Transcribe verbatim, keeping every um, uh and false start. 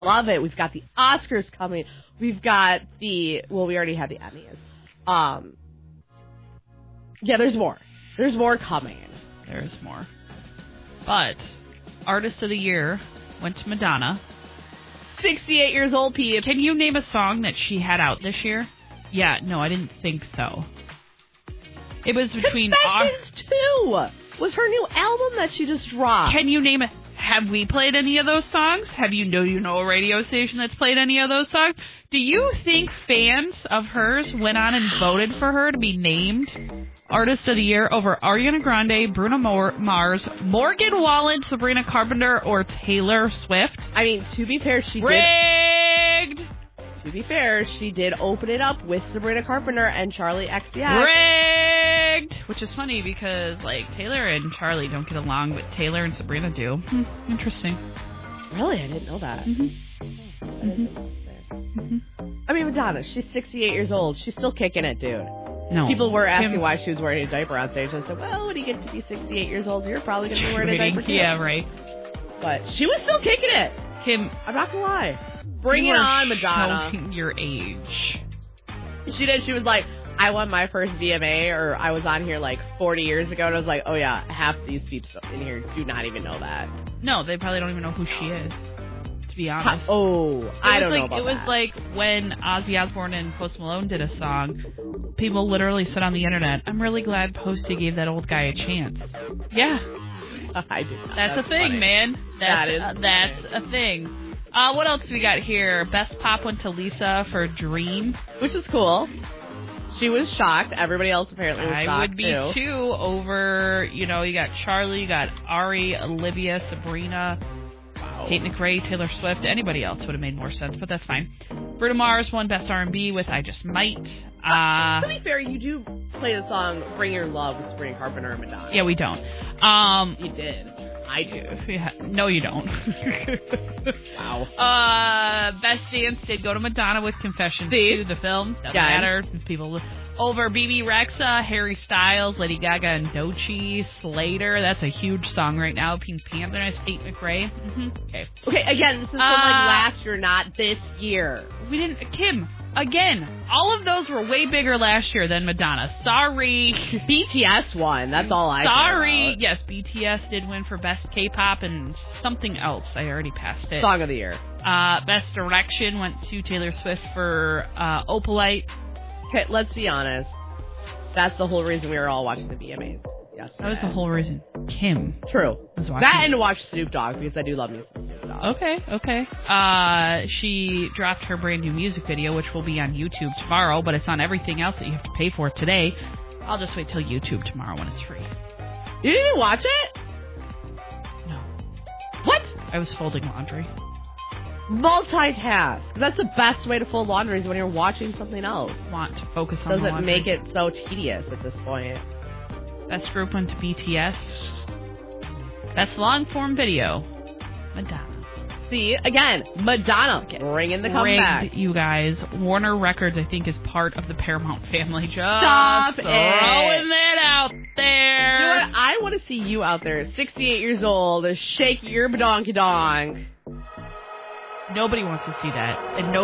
love it. We've got the Oscars coming. We've got the, well, we already had the Emmys. Um, yeah, there's more. There's more coming. There's more. But Artist of the Year went to Madonna. sixty-eight years old, Pete. Can you name a song that she had out this year? Yeah, no, I didn't think so. It was between... Confessions two was her new album that she just dropped. Can you name it? Have we played any of those songs? Have you know you know a radio station that's played any of those songs? Do you think fans of hers went on and voted for her to be named Artist of the Year over Ariana Grande, Bruno Mars, Morgan Wallen, Sabrina Carpenter, or Taylor Swift? I mean, to be fair, she Rigged! did... To be fair, she did open it up with Sabrina Carpenter and Charlie X C X. Rigged! Which is funny because, like, Taylor and Charlie don't get along, but Taylor and Sabrina do. Hmm, interesting. Really? I didn't know that. Mm-hmm. I, didn't know that. Mm-hmm. I mean, Madonna, she's sixty-eight years old. She's still kicking it, dude. No. People were asking Kim, why she was wearing a diaper on stage. I said, well, when you get to be sixty-eight years old, you're probably going to be wearing a diaper, too. Yeah, right. But she was still kicking it. Kim, I'm not going to lie. Bring it on, Madonna. Showing your age. She did. She was like, I won my first V M A, or I was on here like forty years ago, and I was like, oh yeah, half these people in here do not even know that. No, they probably don't even know who she is, to be honest. How, oh, I don't like, know about It was that. like when Ozzy Osbourne and Post Malone did a song, people literally said on the internet, I'm really glad Posty gave that old guy a chance. Yeah. I do. That's, That's a thing, funny. man. That's, That is uh, that's a thing. Uh, what else we got here? Best Pop went to Lisa for Dream. Which is cool. She was shocked. Everybody else apparently was I shocked, would be too. too over, you know, you got Charlie, you got Ari, Olivia, Sabrina, Wow. Tate McRae, Taylor Swift. Anybody else would have made more sense, but that's fine. Bruno Mars won Best R and B with I Just Might. Uh, to be fair, you do play the song Bring Your Love with Sabrina Carpenter and Madonna. yeah, we don't. Um, You did. I do. yeah, no, you don't. Wow. Uh, Best Dance did go to Madonna with Confessions See? two, the film. Doesn't Yeah. matter. People over B B Rexa, Harry Styles, Lady Gaga, and Doechii, Slater. That's a huge song right now. Pink Panther, Tate McRae. Mm-hmm. Okay. Okay, again, this is from Uh, like last year, not this year. We didn't. Kim. Again, all of those were way bigger last year than Madonna. Sorry. B T S won. That's all I care Sorry. about. Yes, B T S did win for Best K-pop and something else. I already passed it. Song of the year. Uh, Best Direction went to Taylor Swift for uh, Opalite. Okay, let's be honest. That's the whole reason we were all watching the V M As yesterday. That was the whole reason. Kim True. was watching. That and to watch Snoop Dogg, because I do love me some Snoop Dogg. Okay, okay. Uh, she dropped her brand new music video, which will be on YouTube tomorrow, but it's on everything else that you have to pay for today. I'll just wait till YouTube tomorrow when it's free. You didn't even watch it? No. What? I was folding laundry. Multitask. That's the best way to fold laundry is when you're watching something else. Want to focus on the Doesn't laundry. make it so tedious at this point. Best group went to B T S. Best long form video, Madonna. See, again, Madonna bringing the comeback. Rigged, you guys. Warner Records, I think, is part of the Paramount family. Just Stop throwing it. that out there. You know what? I want to see you out there, sixty-eight years old, shake your badonkey donk. Nobody wants to see that, and no.